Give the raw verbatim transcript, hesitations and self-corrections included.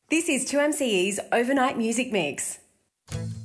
This is two M C E's Overnight Music Mix.